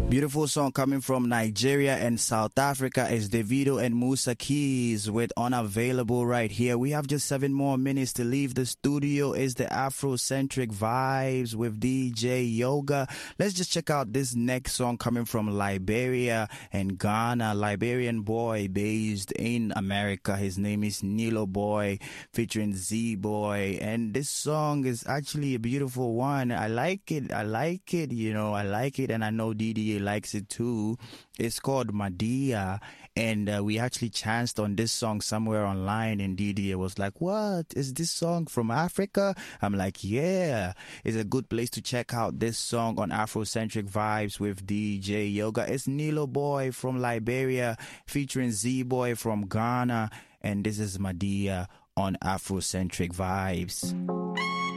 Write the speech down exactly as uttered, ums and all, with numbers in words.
Beautiful song coming from Nigeria and South Africa is Davido and Musa Keys with Unavailable right here. We have just seven more minutes to leave the studio. It's the Afrocentric Vibes with D J Yoga. Let's just check out this next song coming from Liberia and Ghana. Liberian boy based in America. His name is Nilo Boy featuring Z Boy. And this song is actually a beautiful one. I like it. I like it. You know, I like it. And I know D D likes it too. It's called Madia, and uh, we actually chanced on this song somewhere online, and D D was like, what is this song from Africa? I'm like, yeah, it's a good place to check out this song on Afrocentric Vibes with D J Yoga. It's Nilo Boy from Liberia featuring Z Boy from Ghana, and this is Madia on Afrocentric Vibes.